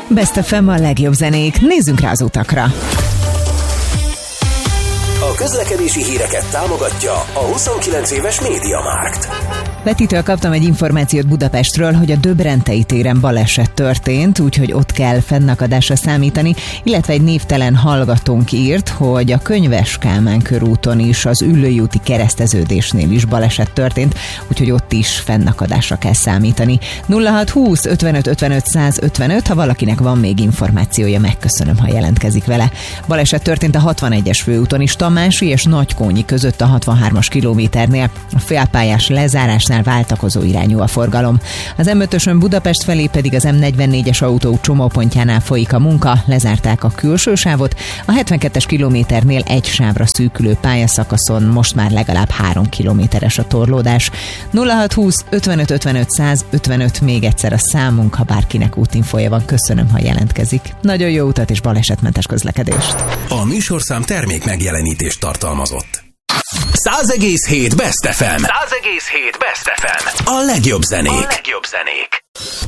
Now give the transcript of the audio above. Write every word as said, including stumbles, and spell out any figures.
Best ef em, a legjobb zenék. Nézzünk rá az utakra. A közlekedési híreket támogatja a huszonkilenc éves MediaMarkt. Petitől kaptam egy információt Budapestről, hogy a Döbrentei téren baleset történt, úgyhogy ott kell fennakadásra számítani, illetve egy névtelen hallgatónk írt, hogy a Könyves Kálmán körúton is, az Üllői úti kereszteződésnél is baleset történt, úgyhogy ott is fennakadásra kell számítani. nulla hat húsz ötvenöt ötvenöt százötvenöt, ha valakinek van még információja, megköszönöm, ha jelentkezik vele. Baleset történt a hatvanegyes főúton is, Tamási és Nagykónyi között a hatvanhármas kilométernél, a félpályás lezárásnál váltakozó irányú a forgalom. Az em ötösön Budapest felé pedig az em negyvennégyes autó csomópontjánál folyik a munka, lezárták a külső sávot, a hetvenkettes kilométernél egy sávra szűkülő pályaszakaszon most már legalább három kilométeres a torlódás. nulla hat húsz ötvenöt ötvenöt százötvenöt még egyszer a számunk, ha bárkinek útinfoja van, köszönöm, ha jelentkezik. Nagyon jó utat és balesetmentes közlekedést! A műsorszám termék megjelenítést tartalmazott. száz egész hét Best ef em. száz egész hét Best ef em. A legjobb zenék. A legjobb zenék.